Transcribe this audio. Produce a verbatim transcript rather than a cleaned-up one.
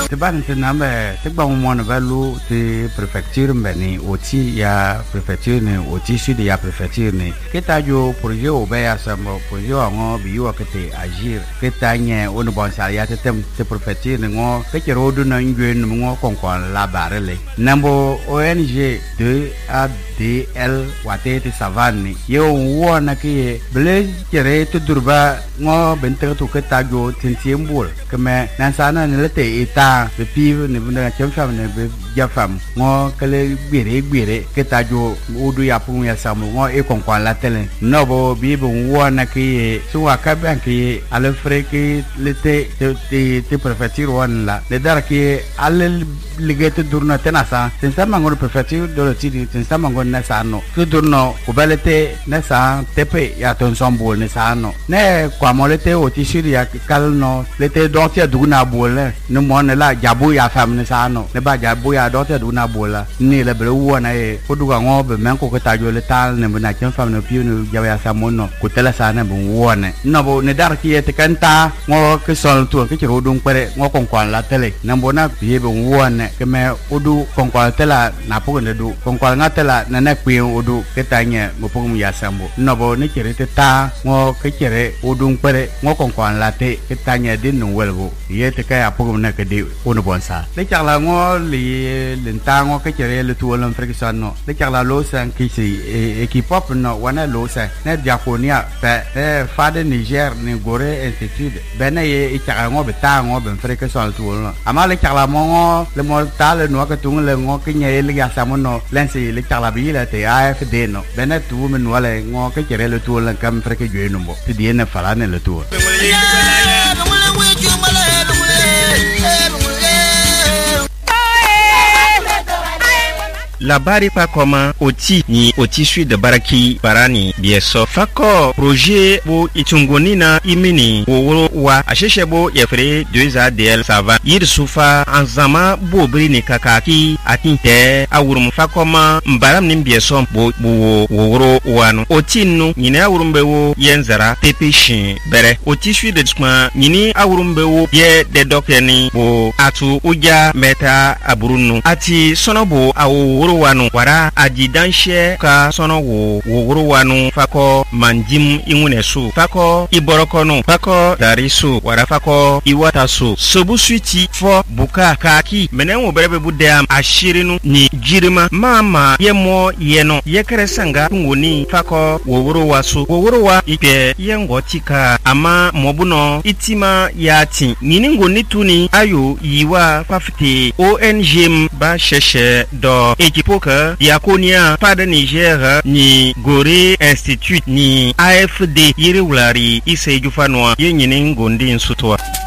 te ban te nambe te ba mo na valu te préfecture mbeni oti ya préfecture ne oti sud ya préfecture ne keta jo projet obeya samo projet ngo biyo kete agir keta nye onu bon salia te tem te préfecture ne ngo ke rodu na ngwe no ngo konkon la barele nambo O N G de A D L wate te savane yo wona ke ble kere te durba ngo bente to keta jo tintiembol keme nan sana ne lete ita be piv ne bunda chemfam ne be jafam ngo kale gbere gbere keta jo odu ya pun ya samu ngo e konkon la tele no bo bi bo wona ke so akaban ke ale freke lete te te préfecture won la le dar ke ale ligete durna tenasa sensa mango préfecture do le tidi sensa mango na sano ke durno ko balete na sa tepe ya ton sombo ne sano ne kwa molete o ti shiri ya kalno lete dontia duguna bole ne mon la jabu ya fam ne sano ne ba jabu ya dontia duguna bola ni le bre wona e ko duga ngobe men ko ko tajo le tal ne na kem fam ne piu ne jabu ya samono ko tela sana bu wona no bo ne dar ki te kanta ngo ke sol tu ke ro dung pere ngo kon kon la tele na bona bi bu wona ke me odu kon kon tela na po ne du kon kon ngatela na na kwi odu ke tanya mo po mu ya sambo no bo ne kere te ta ngo ke kere odung pere ngo kon kon la te ke tanya din no welbo ye te ka ya po na ke de onu bonsa le charla ngo li lenta ngo ke kere le tu olon frekisan no le charla lo san ki si ekipop no wana lo sa ne diakonia pe fade Niger ni gore institute bena ye e charla ngo beta ngo ben frekisan tu olon ama le charla mo le mo tal no ka tung le ngo ke nye le ya samono lensi le charla bi la te A F D no bena tu men wala ngo ke kere le tu olon kam freke jwe no bo ti diene fala ne le tu La bari pa koma oti ni oti sud de baraki barani bieso fako projet bo itungoni na imini wo wa asheshe bo yefre deux A D L sava yir sufa anzama bo bri ni kakaki atinte awurum fakoma mbaram ni bieso bo bo woro wanu oti nu nyine awurumbe wo yenzara tepeshin bere oti sud de skma nyini awurumbe wo ye de dokeni bo atu uja meta aburunu ati sonobo awu wanu wara ajidanshe ka sono wo wo wanu fako manjim ingunesu fako iborokono fako darisu wara fako iwatasu sobu switi fo buka kaki menen wo berebe budam ashirinu ni jirima mama yemo yeno yekere sanga ngoni fako wo wasu wo wa ike yengotika ama mobuno itima yati nini ngoni tuni ayo yiwa fafite O N G ba sheshe do ekipoka diakonia pada Niger ni Gore Institute ni A F D yiri wulari ise jufanwa yenyine ngondi nsutwa.